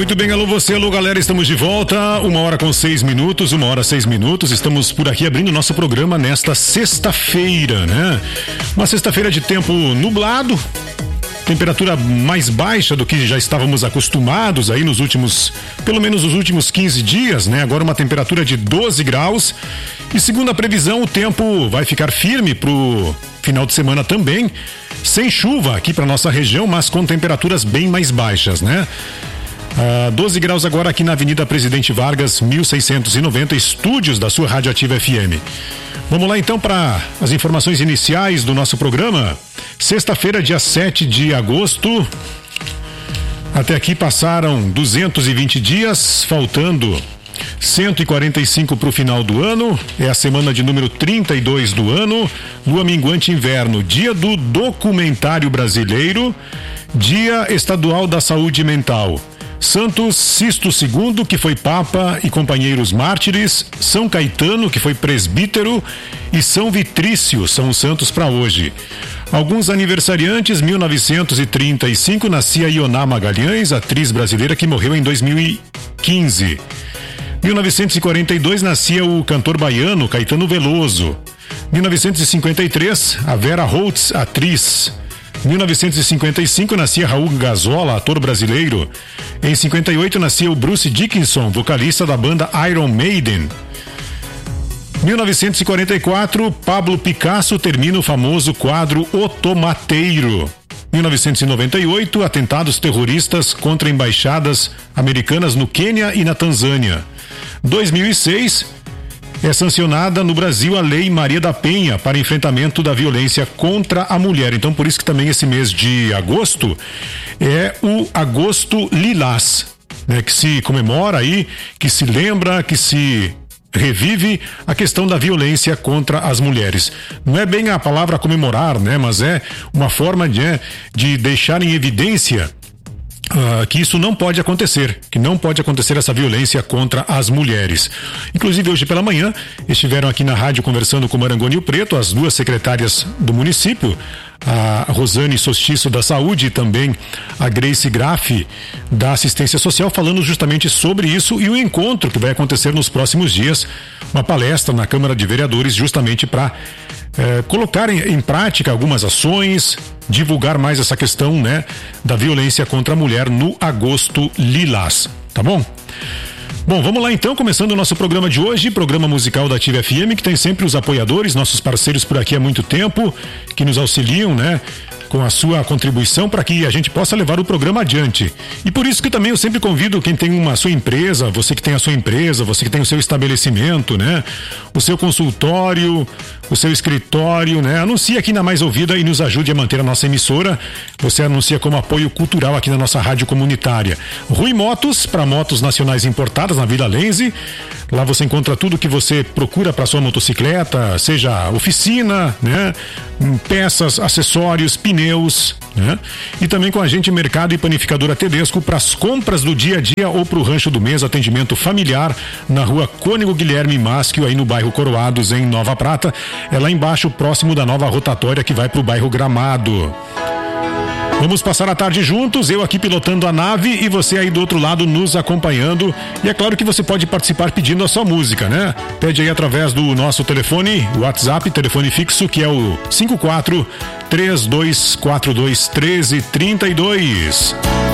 Muito bem, alô você, alô galera, estamos de volta, 1h06, 1h06, estamos por aqui abrindo nosso programa nesta sexta-feira, né? Uma sexta-feira de tempo nublado, temperatura mais baixa do que já estávamos acostumados aí nos últimos, pelo menos nos últimos 15 dias, né? Agora uma temperatura de 12 graus e segundo a previsão o tempo vai ficar firme pro final de semana também, sem chuva aqui para nossa região, mas com temperaturas bem mais baixas, né? 12 graus agora aqui na Avenida Presidente Vargas, 1690, estúdios da sua Rádio Ativa FM. Vamos lá então para as informações iniciais do nosso programa. Sexta-feira, dia 7 de agosto. Até aqui passaram 220 dias, faltando 145 para o final do ano. É a semana de número 32 do ano. Lua minguante inverno, dia do documentário brasileiro, dia estadual da saúde mental. Santo Sisto II, que foi Papa e companheiros mártires, São Caetano, que foi presbítero, e São Vitrício, são os santos para hoje. Alguns aniversariantes, 1935, nascia Ioná Magalhães, atriz brasileira que morreu em 2015. 1942, nascia o cantor baiano Caetano Veloso. 1953, a Vera Holtz, atriz. 1955 nascia Raul Gazola, ator brasileiro. Em 58 nascia o Bruce Dickinson, vocalista da banda Iron Maiden. 1944, Pablo Picasso termina o famoso quadro O Tomateiro. 1998, atentados terroristas contra embaixadas americanas no Quênia e na Tanzânia. 2006, é sancionada no Brasil a Lei Maria da Penha para enfrentamento da violência contra a mulher. Então, por isso que também esse mês de agosto é o Agosto Lilás, né? Que se comemora aí, que se lembra, que se revive a questão da violência contra as mulheres. Não é bem a palavra comemorar, né? Mas é uma forma de deixar em evidência que isso não pode acontecer, que não pode acontecer essa violência contra as mulheres. Inclusive hoje pela manhã estiveram aqui na rádio conversando com Marangoni Preto, as duas secretárias do município, a Rosane Sostiço da Saúde e também a Grace Graff da Assistência Social, falando justamente sobre isso e o encontro que vai acontecer nos próximos dias, uma palestra na Câmara de Vereadores justamente para colocar em prática algumas ações, divulgar mais essa questão, né, da violência contra a mulher no Agosto Lilás, tá bom? Bom, vamos lá então, começando o nosso programa de hoje, programa musical da Ativa FM, que tem sempre os apoiadores, nossos parceiros por aqui há muito tempo, que nos auxiliam, né, com a sua contribuição para que a gente possa levar o programa adiante. E por isso que também eu sempre convido quem tem a sua empresa, você que tem a sua empresa, você que tem o seu estabelecimento, né, o seu consultório, o seu escritório, né, anuncie aqui na Mais Ouvida e nos ajude a manter a nossa emissora. Você anuncia como apoio cultural aqui na nossa rádio comunitária. Rui Motos, para motos nacionais importadas na Vila Lenze. Lá você encontra tudo que você procura para sua motocicleta, seja oficina, né, peças, acessórios, pneus, né? E também com a gente Mercado e Panificadora Tedesco para as compras do dia a dia ou para o rancho do mês, atendimento familiar na rua Cônego Guilherme Maschio, aí no bairro Coroados, em Nova Prata. É lá embaixo, próximo da nova rotatória que vai para o bairro Gramado. Vamos passar a tarde juntos, eu aqui pilotando a nave e você aí do outro lado nos acompanhando. E é claro que você pode participar pedindo a sua música, né? Pede aí através do nosso telefone, WhatsApp, telefone fixo, que é o 54-3242-1332.